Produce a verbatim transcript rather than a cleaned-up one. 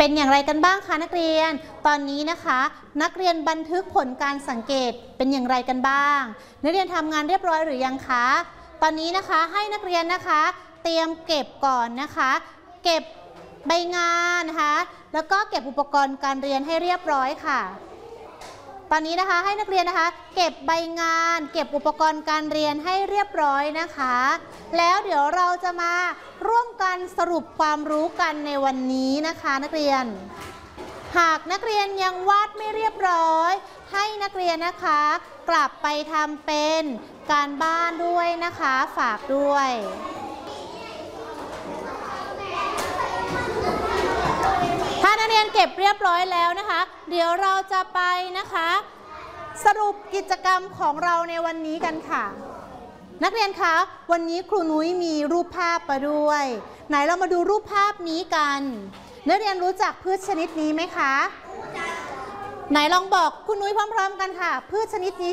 เป็นอย่างไรกันบ้างคะนักเรียนตอนนี้นะคะนักเรียนบันทึกผลการสังเกตเป็นอย่างไรกันบ้างนักเรียนทำงานเรียบร้อยหรือยังคะตอนนี้นะคะให้นักเรียนนะคะเตรียมเก็บก่อนนะคะเก็บใบงานนะคะแล้วก็เก็บอุปกรณ์การเรียนให้เรียบร้อยค่ะตอนนี้นะคะให้นักเรียนนะคะเก็บใบงานเก็บอุปกรณ์การเรียนให้เรียบร้อยนะคะแล้วเดี๋ยวเราจะมาร่วมกันสรุปความรู้กันในวันนี้นะคะนักเรียนหากนักเรียนยังวาดไม่เรียบร้อยให้นักเรียนนะคะกลับไปทำเป็นการบ้านด้วยนะคะฝากด้วยถ้านักเรียนเก็บเรียบร้อยแล้วนะคะเดี๋ยวเราจะไปนะคะสรุปกิจกรรมของเราในวันนี้กันค่ะนักเรียนคะวันนี้ครูนุ้ยมีรูปภาพมาด้วยไหนเรามาดูรูปภาพนี้กันนักเรียนรู้จักพืชชนิดนี้ไหมคะไหนลองบอกคุณนุ้ยพร้อมๆกันค่ะพืชชนิดนี้